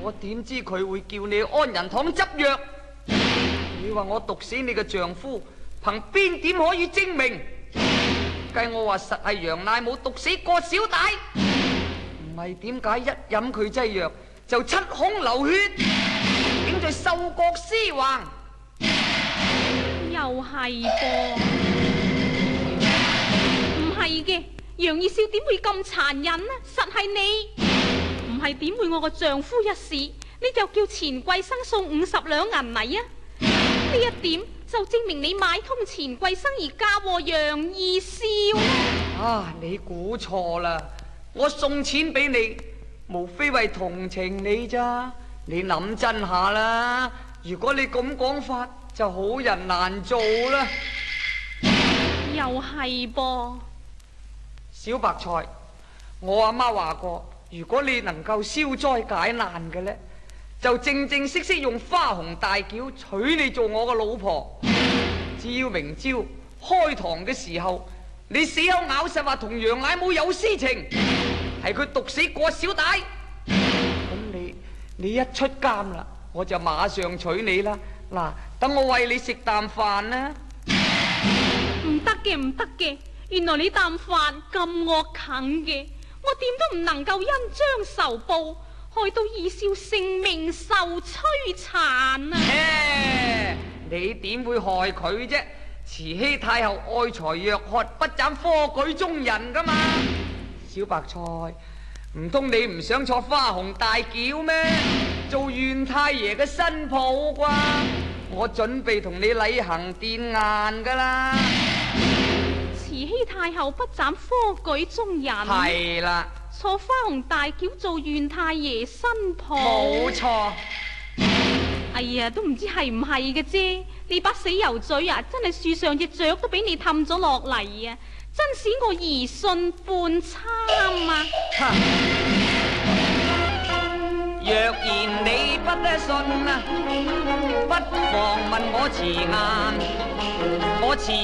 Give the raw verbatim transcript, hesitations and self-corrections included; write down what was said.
我點知佢會叫你安仁堂執藥？你話我毒死你嘅丈夫，憑邊點可以證明？計我話實係楊乃武毒死郭小大，唔係點解一飲佢劑藥就七孔流血，竟在獸角屍橫？ 又係噃，唔係嘅，楊二少點會咁殘忍呢？實係你，唔係點會我個丈夫一死，你就叫錢桂生送五十兩銀嚟啊？呢一點就證明你買通錢桂生而嫁禍楊二少。 啊，你估錯啦！我送錢俾你，無非為同情你咋？你諗真下啦！如果你咁講法，就好人難做啦。 又係噃， 小白菜，我阿媽話過，如果你能夠消災解難嘅呢，就正正式式用花紅大轎娶你做我嘅老婆。只要明朝開堂嘅時候，你死口咬實話同楊乃武有私情，係佢毒死郭小大，咁你你一出監啦，我就馬上娶你啦。嗱，等我餵你食啖飯啦。 唔得嘅，唔得嘅，原來你啖飯咁惡啃嘅，我點都唔能夠因將仇報，害到二少性命受摧殘啊！ 欸、你點會害佢啫？慈禧太后愛才若渴，不斬科舉中人噶嘛？小白菜，唔通你唔想坐花紅大轎咩？做縣太爺嘅新抱啩？我準備同你禮行殿宴噶啦。 慈禧太后不斬科舉中人， 係啦， 坐花紅大轎做縣太爺新抱， 冇錯。 哎呀，都唔知係唔係嘅啫。你把死油嘴啊，真係樹上隻雀都俾你氹咗落嚟啊！真使我疑信半參啊！ 若然你不得信啊，不妨問我辭晏，我辭